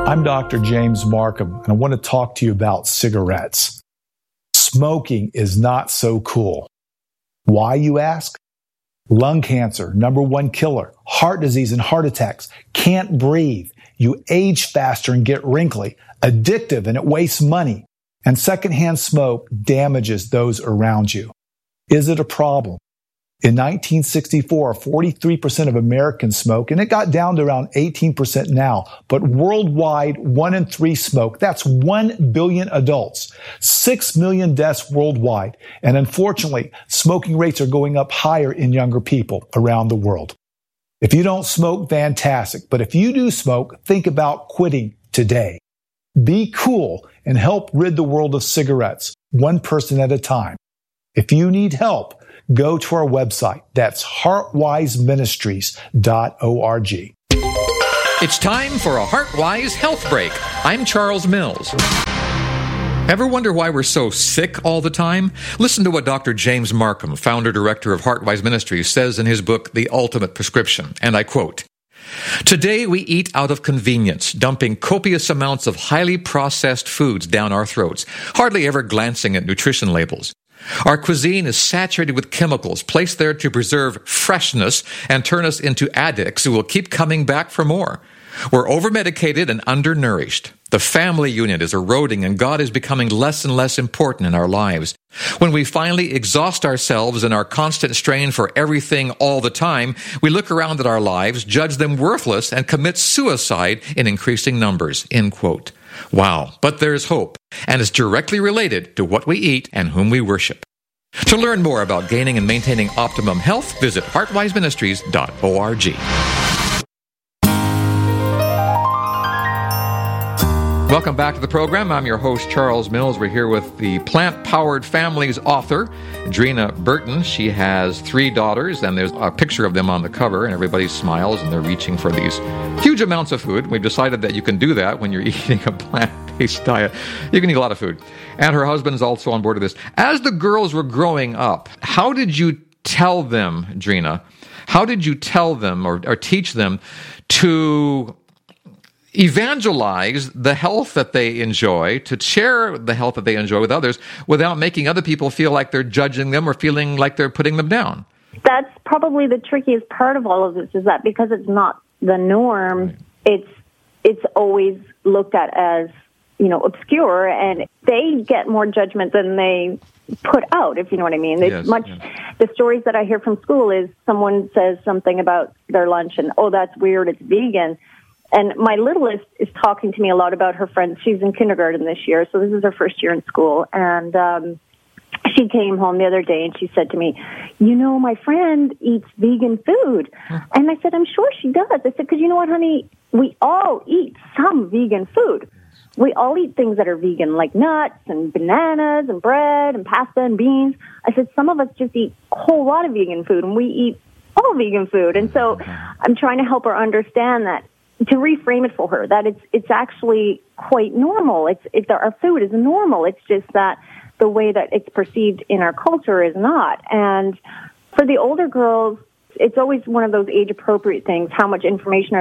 I'm Dr. James Markham, and I want to talk to you about cigarettes. Smoking is not so cool. Why, you ask? Lung cancer, #1 killer, heart disease and heart attacks, can't breathe, you age faster and get wrinkly, addictive and it wastes money, and secondhand smoke damages those around you. Is it a problem? In 1964, 43% of Americans smoke, and it got down to around 18% now. But worldwide, 1 in 3 smoke. That's 1 billion adults, 6 million deaths worldwide. And unfortunately, smoking rates are going up higher in younger people around the world. If you don't smoke, fantastic. But if you do smoke, think about quitting today. Be cool and help rid the world of cigarettes, one person at a time. If you need help, go to our website. That's heartwiseministries.org. It's time for a Heartwise Health Break. I'm Charles Mills. Ever wonder why we're so sick all the time? Listen to what Dr. James Markham, founder-director of Heartwise Ministries, says in his book, The Ultimate Prescription, and I quote, "Today we eat out of convenience, dumping copious amounts of highly processed foods down our throats, hardly ever glancing at nutrition labels. Our cuisine is saturated with chemicals placed there to preserve freshness and turn us into addicts who will keep coming back for more. We're over-medicated and undernourished. The family unit is eroding and God is becoming less and less important in our lives. When we finally exhaust ourselves in our constant strain for everything all the time, we look around at our lives, judge them worthless, and commit suicide in increasing numbers." End quote. Wow, but there's hope, and it's directly related to what we eat and whom we worship. To learn more about gaining and maintaining optimum health, visit heartwiseministries.org. Welcome back to the program. I'm your host, Charles Mills. We're here with the Plant-Powered Families author, Drina Burton. She has 3 daughters, and there's a picture of them on the cover, and everybody smiles, and they're reaching for these huge amounts of food. We've decided that you can do that when you're eating a plant-based diet. You can eat a lot of food. And her husband is also on board with this. As the girls were growing up, how did you tell them, Drina, how did you tell them or teach them to evangelize the health that they enjoy, to share the health that they enjoy with others without making other people feel like they're judging them or feeling like they're putting them down? That's probably the trickiest part of all of this, is that because it's not the norm, it's always looked at as, obscure, and they get more judgment than they put out, if you know what I mean. The stories that I hear from school is someone says something about their lunch and, oh, that's weird, it's vegan. And my littlest is talking to me a lot about her friends. She's in kindergarten this year, so this is her first year in school. And she came home the other day and she said to me, my friend eats vegan food. And I said, I'm sure she does. I said, because you know what, honey? We all eat some vegan food. We all eat things that are vegan, like nuts and bananas and bread and pasta and beans. I said, some of us just eat a whole lot of vegan food, and we eat all vegan food. And so I'm trying to help her understand that, to reframe it for her, that it's actually quite normal. Our food is normal. It's just that the way that it's perceived in our culture is not. And for the older girls, it's always one of those age-appropriate things. How much information are